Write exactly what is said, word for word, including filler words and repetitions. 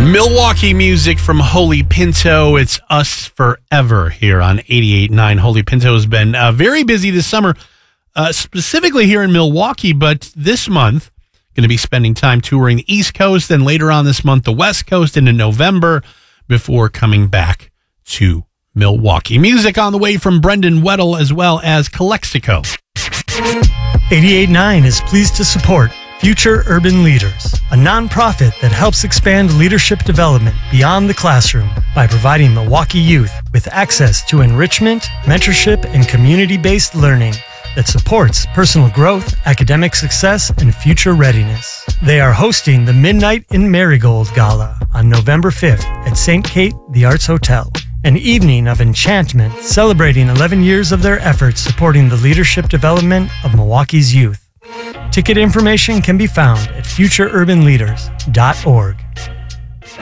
Milwaukee music from Holy Pinto. It's Us Forever here on eighty-eight point nine. Holy Pinto has been uh, very busy this summer, uh, specifically here in Milwaukee, but this month going to be spending time touring the East Coast, and later on this month, the West Coast into November, before coming back to Milwaukee. Music on the way from Brendan Weddle as well as Calexico. eighty-eight point nine is pleased to support Future Urban Leaders, a nonprofit that helps expand leadership development beyond the classroom by providing Milwaukee youth with access to enrichment, mentorship, and community-based learning that supports personal growth, academic success, and future readiness. They are hosting the Midnight in Marigold Gala on November fifth at Saint Kate The Arts Hotel, an evening of enchantment celebrating eleven years of their efforts supporting the leadership development of Milwaukee's youth. Ticket information can be found at future urban leaders dot org.